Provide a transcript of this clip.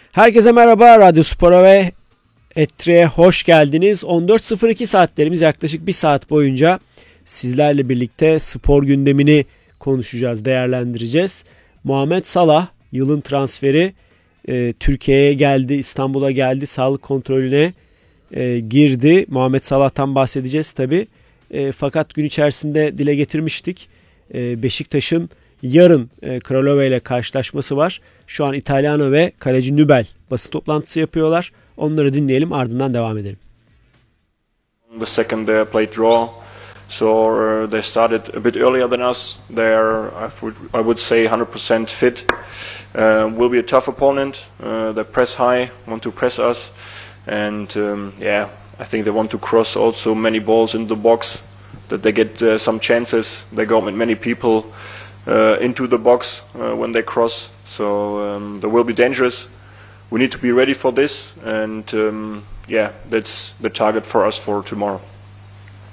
Herkese merhaba, Radyo Spor'a ve Etre'ye hoş geldiniz. 14.02 saatlerimiz yaklaşık bir saat boyunca sizlerle birlikte spor gündemini konuşacağız, değerlendireceğiz. Muhammed Salah yılın transferi Türkiye'ye geldi, İstanbul'a geldi, sağlık kontrolüne girdi. Muhammed Salah'tan bahsedeceğiz tabii. Fakat gün içerisinde dile getirmiştik. Beşiktaş'ın yarın Kralove ile karşılaşması var. Şu an İtalyano ve kaleci Nübel basın toplantısı yapıyorlar. Onları dinleyelim, ardından devam edelim. The second they played draw, so they started a bit earlier than us. They are, I would say, 100% fit. Will be a tough opponent. They press high, want to press us, and I think they want to cross also many balls in the box, that they get some chances. They go with many people into the box when they cross, so they will be dangerous. We need to be ready for this, and that's the target for us for tomorrow.